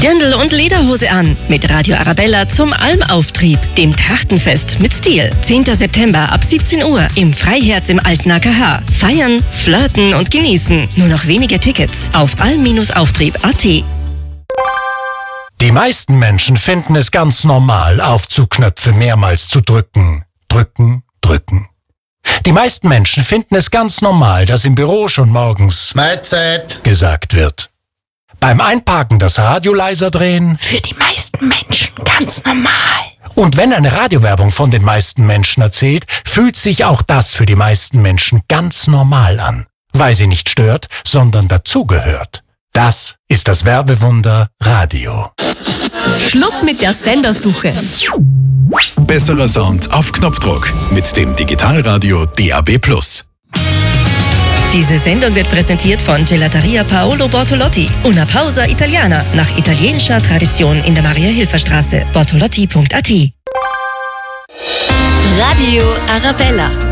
Dirndl und Lederhose an mit Radio Arabella zum Almauftrieb, dem Trachtenfest mit Stil. 10. September ab 17 Uhr im Freiherz im alten AKH. Feiern, flirten und genießen. Nur noch wenige Tickets auf alm-auftrieb.at. Die meisten Menschen finden es ganz normal, Aufzugknöpfe mehrmals zu drücken. Drücken, drücken. Die meisten Menschen finden es ganz normal, dass im Büro schon morgens Mahlzeit gesagt wird. Beim Einparken das Radio leiser drehen. Für die meisten Menschen ganz normal. Und wenn eine Radiowerbung von den meisten Menschen erzählt, fühlt sich auch das für die meisten Menschen ganz normal an. Weil sie nicht stört, sondern dazugehört. Das ist das Werbewunder Radio. Schluss mit der Sendersuche. Besserer Sound auf Knopfdruck mit dem Digitalradio DAB+. Diese Sendung wird präsentiert von Gelateria Paolo Bortolotti. Una pausa italiana nach italienischer Tradition in der Maria-Hilfer-Straße. Bortolotti.at. Radio Arabella.